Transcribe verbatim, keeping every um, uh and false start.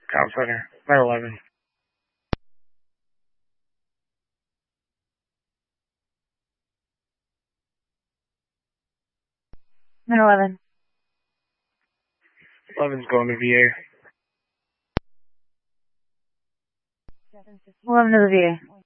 Cow Center, nine eleven. nine eleven. eleven's going to V A. eleven to the V A.